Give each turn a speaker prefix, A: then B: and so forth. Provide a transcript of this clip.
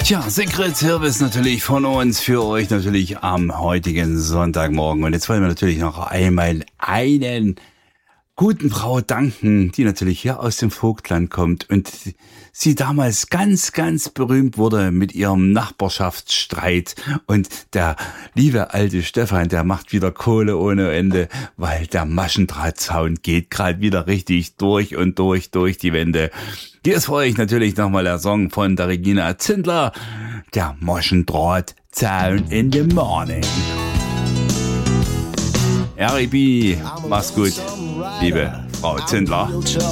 A: Tja, Secret Service natürlich von uns für euch natürlich am heutigen Sonntagmorgen. Und jetzt wollen wir natürlich noch einmal einen guten Frau danken, die natürlich hier aus dem Vogtland kommt und sie damals ganz, ganz berühmt wurde mit ihrem Nachbarschaftsstreit. Und der liebe alte Stefan, der macht wieder Kohle ohne Ende, weil der Maschendrahtzaun geht gerade wieder richtig durch und durch die Wände. Hier ist für euch natürlich nochmal der Song von der Regina Zindler, der Maschendrahtzaun in the morning. R.I.P. Mach's gut, liebe Frau Zindler.